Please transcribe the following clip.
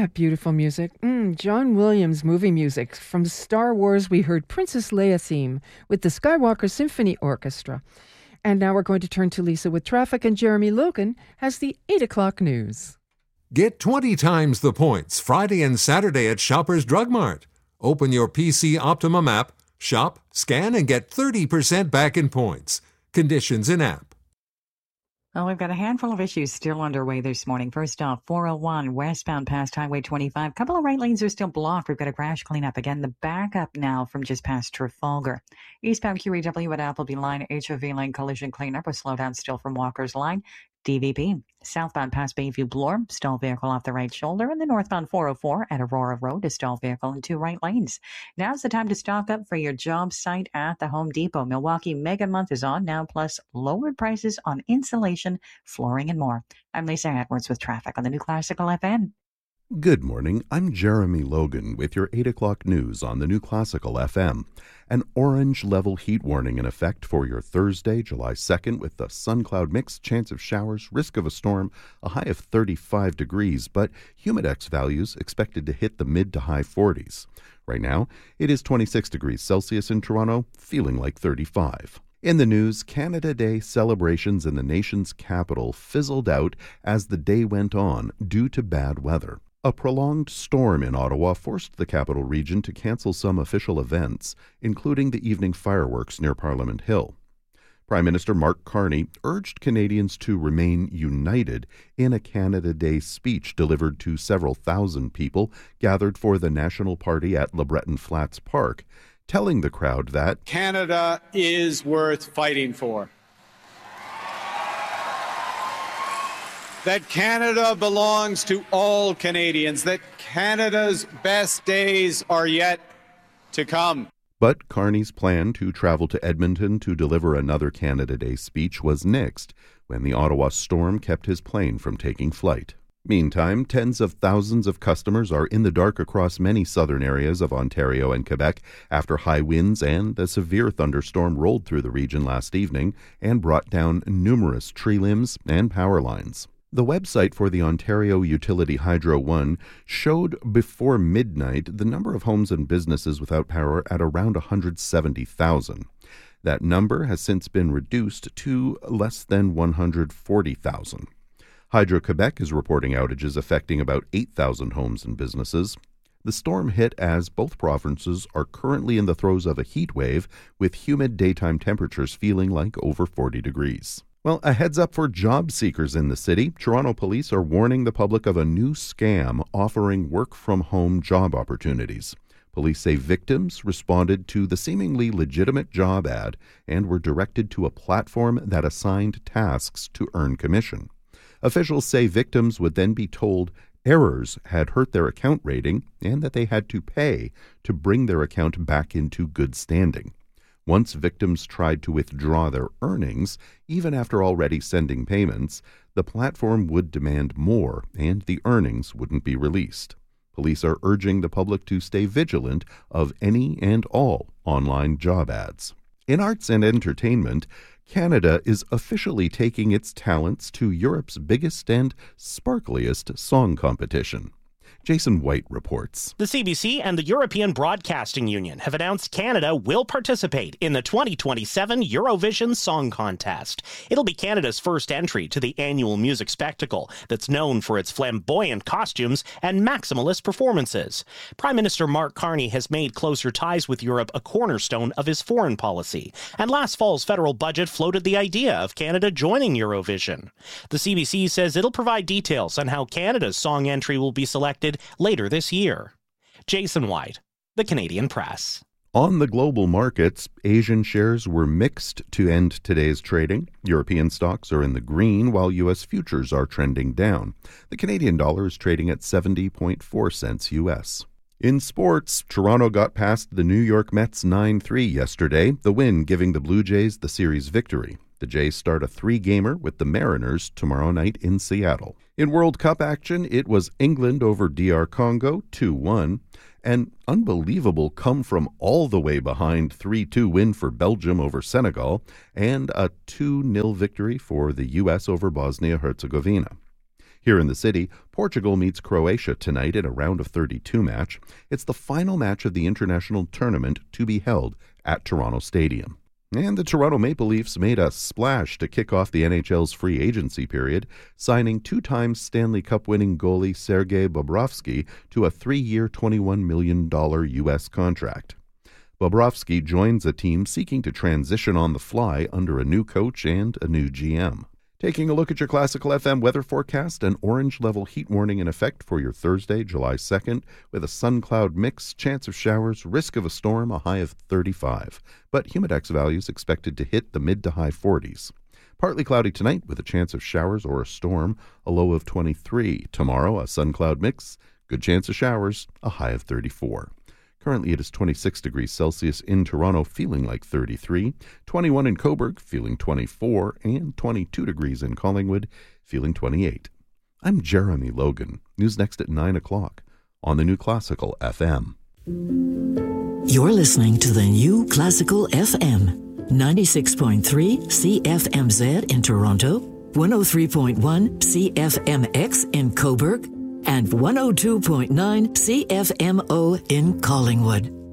that beautiful music? John Williams movie music. From Star Wars, we heard Princess Leia theme with the Skywalker Symphony Orchestra. And now we're going to turn to Lisa with traffic, and Jeremy Logan has the 8 o'clock news. Get 20 times the points Friday and Saturday at Shoppers Drug Mart. Open your PC Optimum app, shop, scan, and get 30% back in points. Conditions in app. Well, we've got a handful of issues still underway this morning. First off, 401 westbound past Highway 25. A couple of right lanes are still blocked. We've got a crash cleanup. Again, the backup now from just past Trafalgar. Eastbound QEW at Appleby Line, HOV lane collision cleanup with slowdown still from Walker's Line. DVP. Southbound past Bayview Bloor, stalled vehicle off the right shoulder, and the northbound 404 at Aurora Road, a stalled vehicle in 2 right lanes. Now's the time to stock up for your job site at the Home Depot. Milwaukee Mega Month is on now, plus lowered prices on insulation, flooring, and more. I'm Lisa Edwards with traffic on the New Classical FM. Good morning. I'm Jeremy Logan with your 8 o'clock news on the New Classical FM. An orange level heat warning in effect for your Thursday, July 2nd, with the sun-cloud mix, chance of showers, risk of a storm, a high of 35 degrees, but humidex values expected to hit the mid to high 40s. Right now, it is 26 degrees Celsius in Toronto, feeling like 35. In the news, Canada Day celebrations in the nation's capital fizzled out as the day went on due to bad weather. A prolonged storm in Ottawa forced the capital region to cancel some official events, including the evening fireworks near Parliament Hill. Prime Minister Mark Carney urged Canadians to remain united in a Canada Day speech delivered to several thousand people gathered for the National Party at LeBreton Flats Park, telling the crowd that Canada is worth fighting for. That Canada belongs to all Canadians, that Canada's best days are yet to come. But Carney's plan to travel to Edmonton to deliver another Canada Day speech was nixed when the Ottawa storm kept his plane from taking flight. Meantime, tens of thousands of customers are in the dark across many southern areas of Ontario and Quebec after high winds and a severe thunderstorm rolled through the region last evening and brought down numerous tree limbs and power lines. The website for the Ontario utility Hydro One showed before midnight the number of homes and businesses without power at around 170,000. That number has since been reduced to less than 140,000. Hydro-Quebec is reporting outages affecting about 8,000 homes and businesses. The storm hit as both provinces are currently in the throes of a heat wave with humid daytime temperatures feeling like over 40 degrees. Well, a heads up for job seekers in the city. Toronto police are warning the public of a new scam offering work-from-home job opportunities. Police say victims responded to the seemingly legitimate job ad and were directed to a platform that assigned tasks to earn commission. Officials say victims would then be told errors had hurt their account rating and that they had to pay to bring their account back into good standing. Once victims tried to withdraw their earnings, even after already sending payments, the platform would demand more and the earnings wouldn't be released. Police are urging the public to stay vigilant of any and all online job ads. In arts and entertainment, Canada is officially taking its talents to Europe's biggest and sparkliest song competition. Jason White reports. The CBC and the European Broadcasting Union have announced Canada will participate in the 2027 Eurovision Song Contest. It'll be Canada's first entry to the annual music spectacle that's known for its flamboyant costumes and maximalist performances. Prime Minister Mark Carney has made closer ties with Europe a cornerstone of his foreign policy, and last fall's federal budget floated the idea of Canada joining Eurovision. The CBC says it'll provide details on how Canada's song entry will be selected later this year. Jason White, The Canadian Press. On the global markets, Asian shares were mixed to end today's trading. European stocks are in the green, while U.S. futures are trending down. The Canadian dollar is trading at 70.4 cents U.S. In sports, Toronto got past the New York Mets 9-3 yesterday, the win giving the Blue Jays the series victory. The Jays start a 3-gamer with the Mariners tomorrow night in Seattle. In World Cup action, it was England over DR Congo 2-1. An unbelievable come from all the way behind 3-2 win for Belgium over Senegal, and a 2-0 victory for the U.S. over Bosnia-Herzegovina. Here in the city, Portugal meets Croatia tonight in a round of 32 match. It's the final match of the international tournament to be held at Toronto Stadium. And the Toronto Maple Leafs made a splash to kick off the NHL's free agency period, signing two-time Stanley Cup winning goalie Sergei Bobrovsky to a 3-year, $21 million U.S. contract. Bobrovsky joins a team seeking to transition on the fly under a new coach and a new GM. Taking a look at your Classical FM weather forecast, an orange-level heat warning in effect for your Thursday, July 2nd, with a sun-cloud mix, chance of showers, risk of a storm, a high of 35. But humidex values expected to hit the mid to high 40s. Partly cloudy tonight with a chance of showers or a storm, a low of 23. Tomorrow, a sun-cloud mix, good chance of showers, a high of 34. Currently, it is 26 degrees Celsius in Toronto, feeling like 33, 21 in Cobourg, feeling 24, and 22 degrees in Collingwood, feeling 28. I'm Jeremy Logan. News next at 9 o'clock on the New Classical FM. You're listening to the New Classical FM, 96.3 CFMZ in Toronto, 103.1 CFMX in Cobourg, and 102.9 CFMO in Collingwood.